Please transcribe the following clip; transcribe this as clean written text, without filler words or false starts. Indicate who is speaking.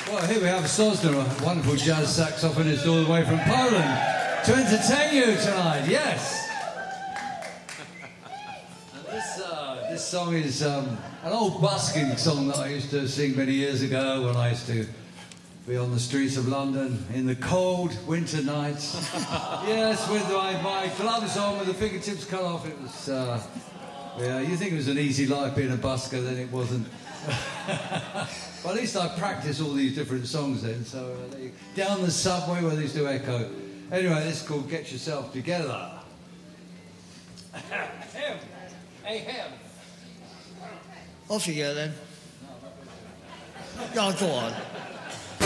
Speaker 1: Well, here we have Sosna, a wonderful jazz saxophonist all the way from Poland, to entertain you tonight. Yes. And this song is an old busking song that I used to sing many years ago when I used to be on the streets of London in the cold winter nights. Yes, with my gloves on, with the fingertips cut off. It was, yeah, you think it was an easy life being a busker, then it wasn't. Well, at least I practiced all these different songs then, so down the subway where they used to echo. Anyway, this is called Get Yourself Together. Him. Hey, him.
Speaker 2: Off you go then. No, go on.